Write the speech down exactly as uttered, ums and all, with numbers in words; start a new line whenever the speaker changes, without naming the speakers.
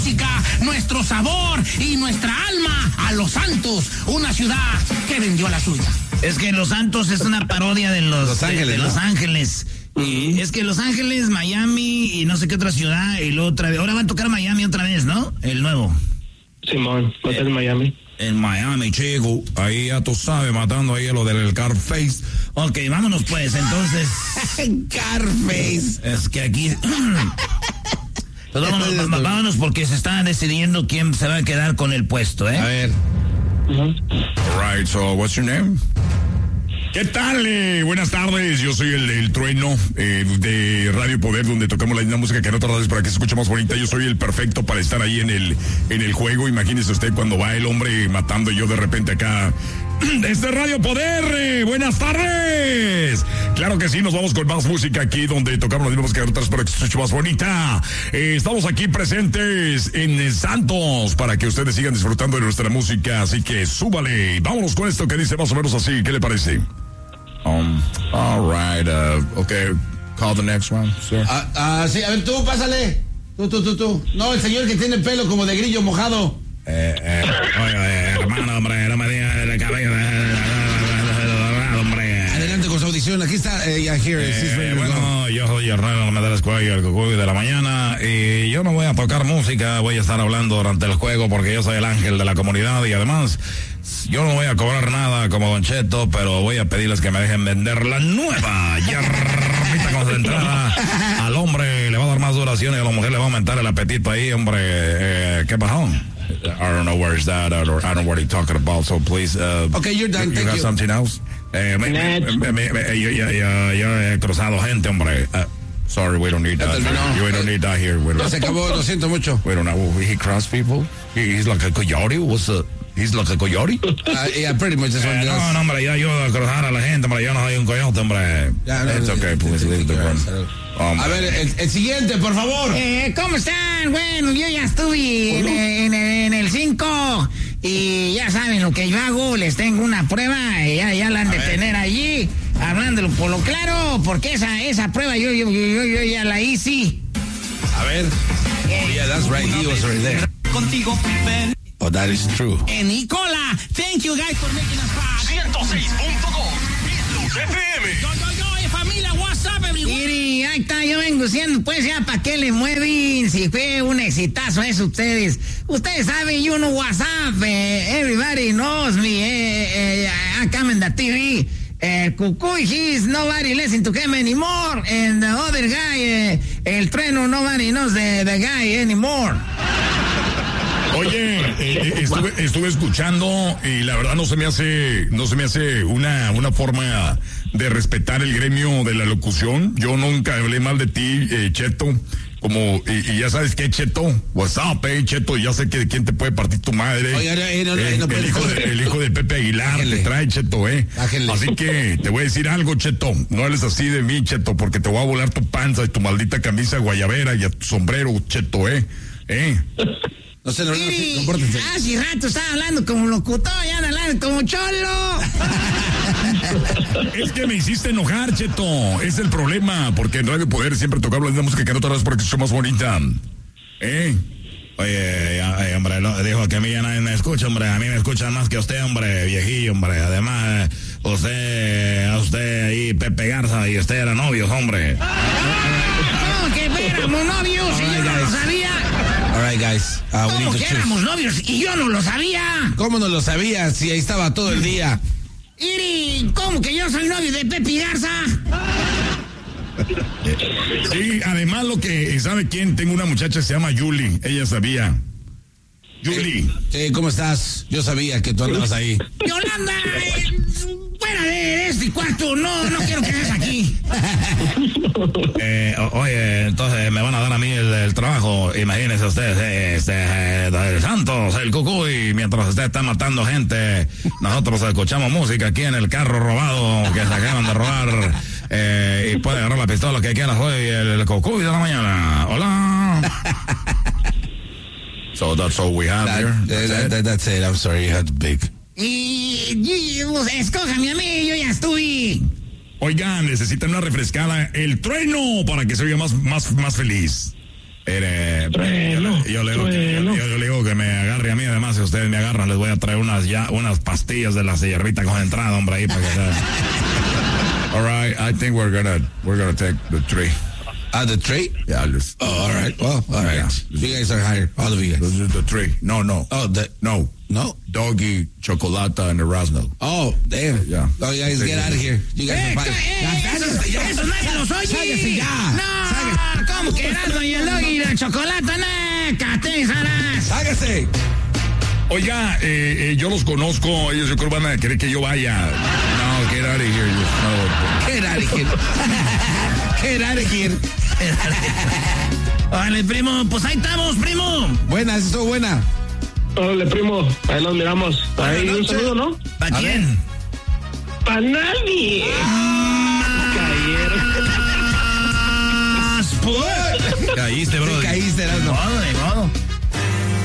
nuestro sabor y nuestra alma a Los Santos, una ciudad que vendió la suya.
Es que Los Santos es una parodia de Los,
Los Ángeles,
de, de
¿no?
Los Ángeles. Y es que Los Ángeles, Miami y no sé qué otra ciudad y luego otra vez. Ahora va a tocar Miami otra vez, ¿no? El nuevo.
Simón, va a ser en Miami.
En Miami, chico. Ahí ya tú sabes, matando ahí a lo del Carface. Ok, vámonos pues, entonces.
Carface.
Es que aquí... Pues vámonos, v- vámonos porque se está decidiendo quién se va a quedar con el puesto, ¿eh?
A ver.
Uh-huh.
All right, so what's your name? ¿Qué tal? Eh, buenas tardes, yo soy el, el Trueno eh, de Radio Poder, donde tocamos la misma música que en otras radios para que se escuche más bonita. Yo soy el perfecto para estar ahí en el, en el juego. Imagínese usted cuando va el hombre matando y yo de repente acá. Desde Radio Poder, eh, buenas tardes. Claro que sí, nos vamos con más música aquí donde tocamos las mismas músicas que en otras para que se escuche más bonita. Eh, estamos aquí presentes en Santos para que ustedes sigan disfrutando de nuestra música, así que súbale. Vámonos con esto que dice más o menos así. ¿Qué le parece?
Um, all right, uh, okay, call the next one, sir.
Ah, ah, sí, a ver, tú, pásale. Tú, tú, tú, tú. No, el señor que tiene el pelo como de grillo mojado.
Eh, eh, oye, eh, hermano, hombre, no me digas el cabello, hombre.
Adelante con su audición. Aquí está, eh, yeah, here is, he's ready
Eh,
to go.
bueno, yo soy Hernán de la Escuela y el Cucuy de la mañana y yo no voy a tocar música, voy a estar hablando durante el juego porque yo soy el ángel de la comunidad y además yo no voy a cobrar nada como Don Cheto, pero voy a pedirles que me dejen vender la nueva hierbita concentrada. Al hombre le va a dar más duración y a la mujer le va a aumentar el apetito ahí, hombre. Eh, ¿Qué pasó?
I don't know where's that. I don't, I don't know what he's talking about. So please, uh,
Okay, you're done.
you
Thank
got
you.
something else?
Eh, me- me- me- me- me- yo, yo- yo- yo he cruzado gente, hombre.
Uh, sorry, we don't need that.
terminó.
We don't need that here. We
Ya
don't,
se acabó, lo siento mucho.
we don't know. He cross people. He, he's like a coyote. What's the? He's like a coyote.
Uh, yeah, pretty much that's what
Eh,
it
no,
does.
no, hombre, yo ayudo a cruzar a la gente, hombre. Yo no soy un coyote, hombre.
Ya, no,
It's
no,
okay,
no,
please
no,
leave the
no,
room.
no.
Um,
A ver, el, el siguiente, por favor.
Eh, ¿Cómo están? Bueno, yo ya estuve en, en- en el cinco y ya saben lo que yo hago, les tengo una prueba, y ya, ya la han de tener allí, hablándolo por lo claro, porque esa, esa prueba yo, yo, yo, yo ya la hice.
A ver. Oh, yeah, that's right. He was right there.
Contigo, ven.
Oh, that is true.
Eh, Nicola, thank you guys for making us proud.
ciento seis punto dos F M.
Yo, yo, yo, eh, familia, what's up, everyone? Miri, ahí está, yo vengo diciendo, pues ya, ¿para qué le mueven? Si fue un exitazo eso ustedes. Ustedes saben, you know what's up, eh, everybody knows me, eh, eh, I come in the T V. Eh, Cucuy, he's nobody listen to him anymore. And the other guy, eh, el Trueno, nobody knows the, the guy anymore.
Oye, eh, eh, estuve, estuve escuchando y la verdad no se me hace, no se me hace una, una forma de respetar el gremio de la locución. Yo nunca hablé mal de ti, eh, Cheto. Como, y, y ya sabes qué, Cheto, what's up, eh, Cheto, ya sé que de quién te puede partir tu madre.
Oiga, no, eh, no, no,
Eh,
no puede
el, hijo
ser.
de, el hijo de Pepe Aguilar
Bájale.
te trae, Cheto, eh.
Bájale.
Así que te voy a decir algo, Cheto, no hables así de mí, Cheto, porque te voy a volar tu panza y tu maldita camisa guayabera y a tu sombrero, Cheto, eh, eh.
No sé, no, no, no,
Miri,
compórtense.
hace rato estaba hablando como locutor, ya anda hablando como cholo.
Es que me hiciste enojar, Cheto. Es el problema, porque en Radio Poder siempre tocamos la misma música que en otras porque es más bonita. ¿Eh?
Oye, ya, eh, hombre, lo, dijo que a mí ya nadie me escucha, hombre. A mí me escuchan más que a usted, hombre, viejillo, hombre. Además, eh, usted, a usted ahí, Pepe Garza, y usted era novios, hombre.
¿Cómo que éramos novios y yo no lo sabía?
All right, guys. Uh, we
¿Cómo
need to
que
choose.
éramos novios y yo no lo sabía?
¿Cómo no lo sabías? Si ahí estaba todo el día.
Iri, ¿cómo que yo soy novio de Pepe Garza?
Sí, además lo que, ¿sabe quién? Tengo una muchacha que se llama Yuli. Ella sabía. Yuli.
Sí, ¿cómo estás? Yo sabía que tú andabas ahí.
Yolanda, eh, fuera de este cuarto, no, no quiero que estés aquí.
Eh, o- oye, entonces me van a dar a mí el, el trabajo. Imagínense ustedes, eh, este, eh, el Santos, el Cucuy, mientras usted está matando gente, nosotros escuchamos música aquí en el carro robado que se acaban de robar. Eh, y puede agarrar la pistola que quiera, soy el, el Cucuy de la mañana. Hola.
so that's all we have
That,
here.
that,
That's it?
that, that's it. I'm sorry, you had to pick.
Y, y pues, escójame a mí, yo ya estuve.
Oigan, necesitan una refrescada. El Trueno para que se oiga más, más, más feliz.
Mire, yo, yo, le digo que, yo, yo le digo que me agarre a mí, además si ustedes me agarran les voy a traer unas ya unas pastillas de la hierbita concentrada, hombre, ahí para que sea.
All right, I think we're gonna we're gonna take the tree.
Ah, the tree?
Yeah, let's.
Oh, all right. Well, all right. Yeah. You guys are hired. All of you guys.
This is the tree. No, no.
Oh, the
No.
no.
Doggy, Chocolata, and Erasmo.
Oh, damn.
Yeah.
Oh, you guys get out of here. You guys
Eh,
are fired.
eh,
Ya,
eso,
cállese, ya.
eso nadie los oye.
Sáquese ya.
No, ¿cómo que Erasmo y el Doggy y la chocolate? No, catezaras.
Sáquese.
Oiga, eh, eh, yo los conozco, ellos yo creo van a querer que yo vaya.
No, get out of here. You, no.
Get out of here. Get out of here.
Vale, primo, pues ahí estamos, primo.
Buena, eso estuvo buena.
Órale, primo, ahí nos miramos. Ahí un saludo, ¿no?
¿Para quién?
¡Pa' nadie!
Ah, pues.
Caíste, bro.
Sí, caíste, Erasmo.
De modo, de modo.